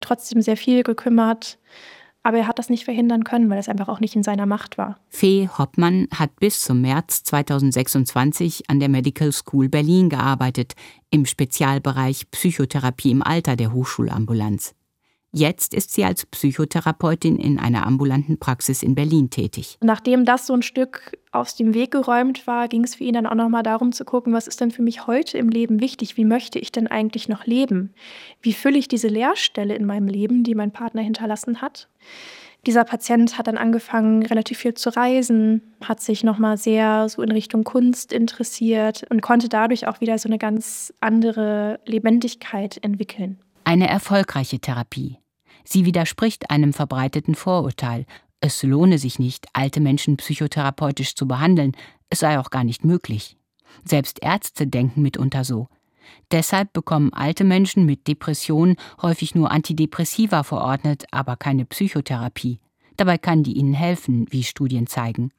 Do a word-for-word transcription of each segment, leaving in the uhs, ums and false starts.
trotzdem sehr viel gekümmert. Aber er hat das nicht verhindern können, weil es einfach auch nicht in seiner Macht war. Fee Hoppmann hat bis zum März zweitausendsechsundzwanzig an der Medical School Berlin gearbeitet, im Spezialbereich Psychotherapie im Alter der Hochschulambulanz. Jetzt ist sie als Psychotherapeutin in einer ambulanten Praxis in Berlin tätig. Nachdem das so ein Stück aus dem Weg geräumt war, ging es für ihn dann auch nochmal darum zu gucken, was ist denn für mich heute im Leben wichtig? Wie möchte ich denn eigentlich noch leben? Wie fülle ich diese Leerstelle in meinem Leben, die mein Partner hinterlassen hat? Dieser Patient hat dann angefangen, relativ viel zu reisen, hat sich nochmal sehr so in Richtung Kunst interessiert und konnte dadurch auch wieder so eine ganz andere Lebendigkeit entwickeln. Eine erfolgreiche Therapie. Sie widerspricht einem verbreiteten Vorurteil. Es lohne sich nicht, alte Menschen psychotherapeutisch zu behandeln. Es sei auch gar nicht möglich. Selbst Ärzte denken mitunter so. Deshalb bekommen alte Menschen mit Depressionen häufig nur Antidepressiva verordnet, aber keine Psychotherapie. Dabei kann die ihnen helfen, wie Studien zeigen.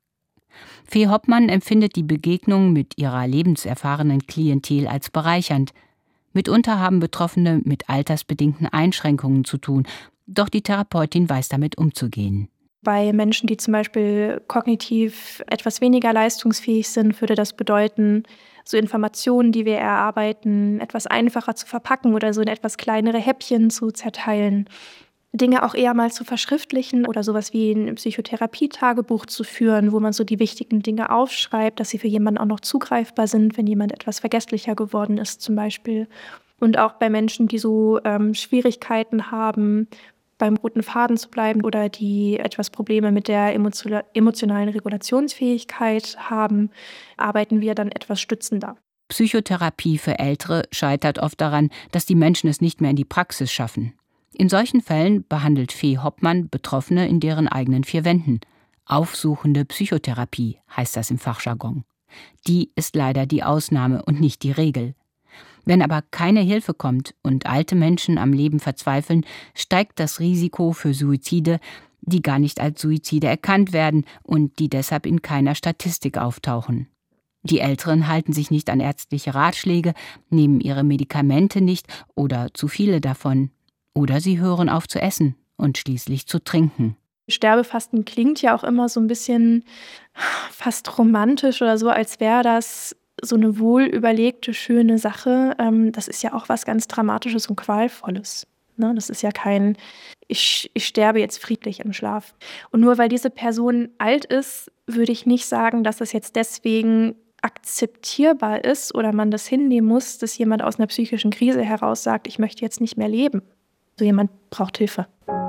Fee Hoppmann empfindet die Begegnung mit ihrer lebenserfahrenen Klientel als bereichernd. Mitunter haben Betroffene mit altersbedingten Einschränkungen zu tun, doch die Therapeutin weiß damit umzugehen. Bei Menschen, die zum Beispiel kognitiv etwas weniger leistungsfähig sind, würde das bedeuten, so Informationen, die wir erarbeiten, etwas einfacher zu verpacken oder so in etwas kleinere Häppchen zu zerteilen. Dinge auch eher mal zu verschriftlichen oder sowas wie ein Psychotherapietagebuch zu führen, wo man so die wichtigen Dinge aufschreibt, dass sie für jemanden auch noch zugreifbar sind, wenn jemand etwas vergesslicher geworden ist zum Beispiel. Und auch bei Menschen, die so ähm, Schwierigkeiten haben, beim roten Faden zu bleiben oder die etwas Probleme mit der emotio- emotionalen Regulationsfähigkeit haben, arbeiten wir dann etwas stützender. Psychotherapie für Ältere scheitert oft daran, dass die Menschen es nicht mehr in die Praxis schaffen. In solchen Fällen behandelt Fee Hoppmann Betroffene in deren eigenen vier Wänden. Aufsuchende Psychotherapie heißt das im Fachjargon. Die ist leider die Ausnahme und nicht die Regel. Wenn aber keine Hilfe kommt und alte Menschen am Leben verzweifeln, steigt das Risiko für Suizide, die gar nicht als Suizide erkannt werden und die deshalb in keiner Statistik auftauchen. Die Älteren halten sich nicht an ärztliche Ratschläge, nehmen ihre Medikamente nicht oder zu viele davon. Oder sie hören auf zu essen und schließlich zu trinken. Sterbefasten klingt ja auch immer so ein bisschen fast romantisch oder so, als wäre das so eine wohlüberlegte, schöne Sache. Das ist ja auch was ganz Dramatisches und Qualvolles. Das ist ja kein, ich, ich sterbe jetzt friedlich im Schlaf. Und nur weil diese Person alt ist, würde ich nicht sagen, dass das jetzt deswegen akzeptierbar ist oder man das hinnehmen muss, dass jemand aus einer psychischen Krise heraus sagt, ich möchte jetzt nicht mehr leben. So jemand braucht Hilfe.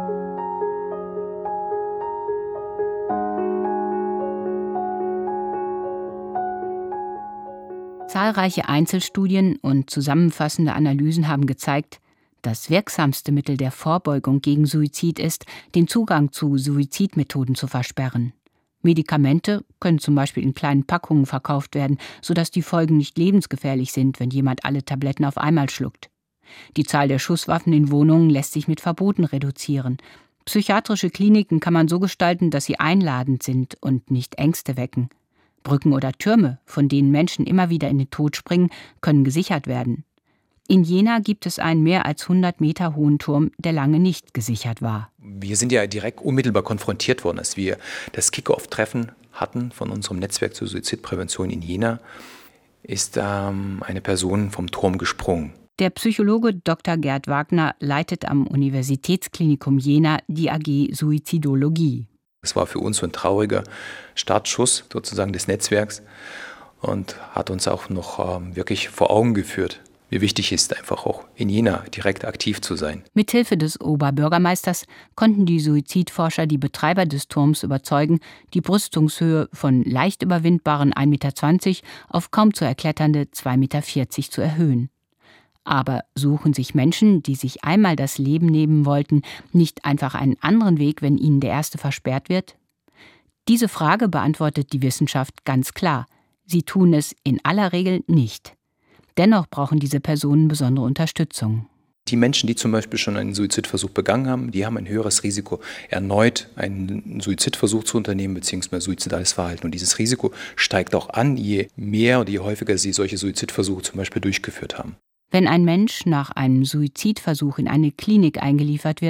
Zahlreiche Einzelstudien und zusammenfassende Analysen haben gezeigt, das wirksamste Mittel der Vorbeugung gegen Suizid ist, den Zugang zu Suizidmethoden zu versperren. Medikamente können zum Beispiel in kleinen Packungen verkauft werden, sodass die Folgen nicht lebensgefährlich sind, wenn jemand alle Tabletten auf einmal schluckt. Die Zahl der Schusswaffen in Wohnungen lässt sich mit Verboten reduzieren. Psychiatrische Kliniken kann man so gestalten, dass sie einladend sind und nicht Ängste wecken. Brücken oder Türme, von denen Menschen immer wieder in den Tod springen, können gesichert werden. In Jena gibt es einen mehr als hundert Meter hohen Turm, der lange nicht gesichert war. Wir sind ja direkt unmittelbar konfrontiert worden, als wir das Kick-Off-Treffen hatten von unserem Netzwerk zur Suizidprävention in Jena, ist ähm, eine Person vom Turm gesprungen. Der Psychologe Doktor Gerd Wagner leitet am Universitätsklinikum Jena die A G Suizidologie. Es war für uns so ein trauriger Startschuss sozusagen des Netzwerks und hat uns auch noch ähm, wirklich vor Augen geführt, wie wichtig es ist, einfach auch in Jena direkt aktiv zu sein. Mithilfe des Oberbürgermeisters konnten die Suizidforscher die Betreiber des Turms überzeugen, die Brüstungshöhe von leicht überwindbaren ein Meter zwanzig auf kaum zu erkletternde zwei Meter vierzig zu erhöhen. Aber suchen sich Menschen, die sich einmal das Leben nehmen wollten, nicht einfach einen anderen Weg, wenn ihnen der erste versperrt wird? Diese Frage beantwortet die Wissenschaft ganz klar. Sie tun es in aller Regel nicht. Dennoch brauchen diese Personen besondere Unterstützung. Die Menschen, die zum Beispiel schon einen Suizidversuch begangen haben, die haben ein höheres Risiko, erneut einen Suizidversuch zu unternehmen bzw. suizidales Verhalten. Und dieses Risiko steigt auch an, je mehr und je häufiger sie solche Suizidversuche zum Beispiel durchgeführt haben. Wenn ein Mensch nach einem Suizidversuch in eine Klinik eingeliefert wird,